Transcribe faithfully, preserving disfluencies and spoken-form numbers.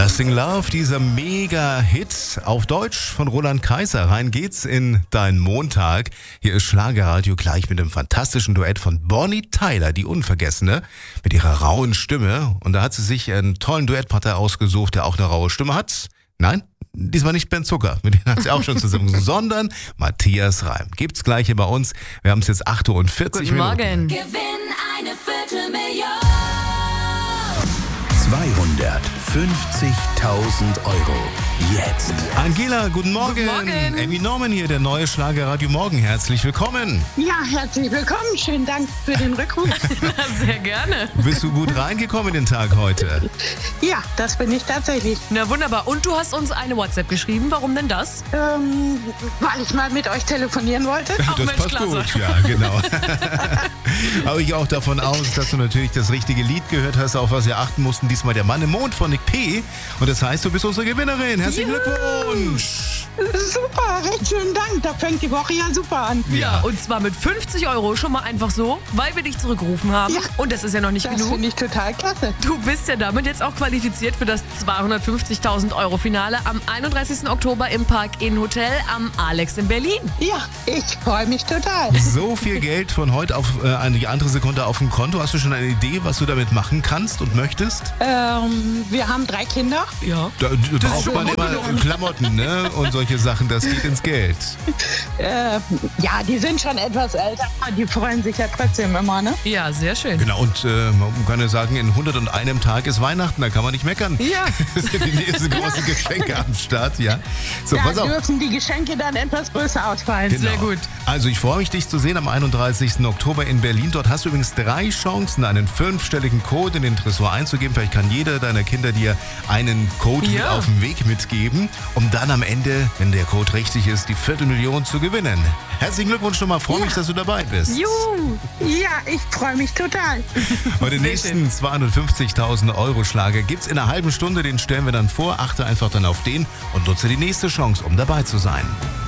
Everlasting Love, dieser Mega-Hit auf Deutsch von Roland Kaiser. Rein geht's in deinen Montag. Hier ist Schlagerradio gleich mit einem fantastischen Duett von Bonnie Tyler, die Unvergessene, mit ihrer rauen Stimme. Und da hat sie sich einen tollen Duettpartner ausgesucht, der auch eine raue Stimme hat. Nein, diesmal nicht Ben Zucker, mit dem hat sie auch schon zusammen, sondern Matthias Reim. Gibt's gleich hier bei uns. Wir haben es jetzt acht Uhr vierzig Guten Minuten. Morgen. Gewinn eine Viertelmillion. zweihundertfünfzigtausend Euro. Jetzt. Angela, guten Morgen. Guten Morgen. Amy Norman hier, der neue Schlagerradio Morgen. Herzlich willkommen. Ja, herzlich willkommen. Schönen Dank für den Rückruf. Sehr gerne. Bist du gut reingekommen in den Tag heute? Ja, das bin ich tatsächlich. Na wunderbar. Und du hast uns eine WhatsApp geschrieben. Warum denn das? Ähm, weil ich mal mit euch telefonieren wollte. Ach, Das Mensch, passt klasse. gut, ja, genau. Aber ich auch davon aus, dass du natürlich das richtige Lied gehört hast, auf was wir achten mussten. Diesmal der Mann im Mond von Nick P. Und das heißt, du bist unsere Gewinnerin. Herzlichen Juhu. Glückwunsch. Super, recht schönen Dank. Da fängt die Woche ja super an. Ja, und zwar mit fünfzig Euro schon mal einfach so, weil wir dich zurückgerufen haben. Ja. Und das ist ja noch nicht Das genug. finde ich total klasse. Du bist ja damit jetzt auch qualifiziert für das zweihundertfünfzigtausend Euro Finale am einunddreißigsten Oktober im Park Inn Hotel am Alex in Berlin. Ja, ich freue mich total. So viel Geld von heute auf äh, eine andere Sekunde auf dem Konto. Hast du schon eine Idee, was du damit machen kannst und möchtest? Ähm, wir haben drei Kinder. Ja. Da, da braucht schon man gut immer gelungen. Klamotten, ne? Und solche Sachen, das geht ins Geld. Äh, ja, die sind schon etwas älter, aber die freuen sich ja trotzdem immer, ne? Ja, sehr schön. Genau, und äh, man kann ja sagen, in hunderteinem Tag ist Weihnachten, da kann man nicht meckern. Ja. Das sind die nächsten großen Geschenke am Start, ja. So, Da pass auf. dürfen die Geschenke dann etwas größer ausfallen. Genau. Sehr gut. Also ich freue mich, dich zu sehen am einunddreißigsten Oktober in Berlin. Dort hast du übrigens drei Chancen, einen fünfstelligen Code in den Tresor einzugeben. Vielleicht kann jeder deiner Kinder dir einen Code mit Ja. auf den Weg mitgeben, um dann am Ende, wenn der Code richtig ist, die Viertelmillion zu gewinnen. Herzlichen Glückwunsch nochmal, freue mich, dass du dabei bist. Juhu. Ja, ich freue mich total. Und den Sehr nächsten zweihundertfünfzigtausend Euro Schlager gibt's in einer halben Stunde, den stellen wir dann vor. Achte einfach dann auf den und nutze die nächste Chance, um dabei zu sein.